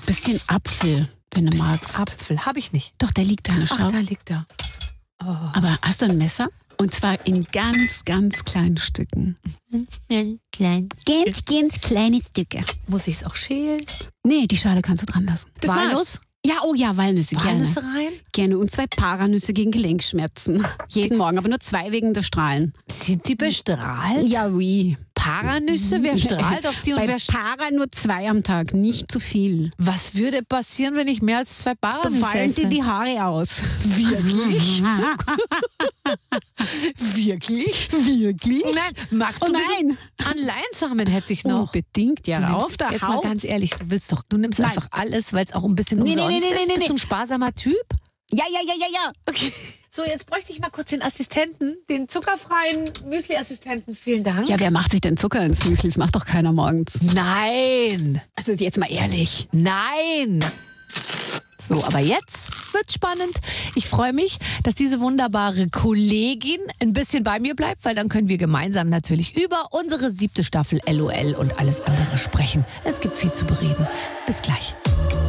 Bisschen Apfel, wenn du magst. Apfel habe ich nicht. Doch, der liegt da. Schau. Ach, da liegt er. Oh. Aber hast du ein Messer? Und zwar in ganz, ganz kleinen Stücken. Ganz klein. Ganz, ganz kleine Stücke. Muss ich es auch schälen? Nee, die Schale kannst du dran lassen. Das Walnuss? war's. Ja, oh ja, Walnüsse, Walnüsse gerne. rein? Gerne. Und 2 Paranüsse gegen Gelenkschmerzen. Jeden Morgen, aber nur 2 wegen der Strahlen. Sind die bestrahlt? Ja, oui. Paranüsse, wer strahlt auf die und Bei wer Para nur 2 am Tag, nicht zu viel. Was würde passieren, wenn ich mehr als 2 Da Paranüsse fallen dir esse? die Haare aus. Wirklich? Wirklich? Wirklich? Nein, magst du Oh ein bisschen nein. an Leinsamen hätte ich noch. Unbedingt, ja. Du Rauf nimmst, da, jetzt mal hau. ganz ehrlich, du nimmst Nein. einfach alles, weil es auch ein bisschen Nee, nee, umsonst nee, nee, ist. nee, Bist du nee. ein sparsamer Typ? Ja. Okay. So, jetzt bräuchte ich mal kurz den Assistenten, den zuckerfreien Müsli-Assistenten. Vielen Dank. Ja, wer macht sich denn Zucker ins Müsli? Das macht doch keiner morgens. Nein, Also jetzt mal ehrlich. nein. So, aber jetzt wird's spannend. Ich freue mich, dass diese wunderbare Kollegin ein bisschen bei mir bleibt, weil dann können wir gemeinsam natürlich über unsere 7. Staffel LOL und alles andere sprechen. Es gibt viel zu bereden. Bis gleich.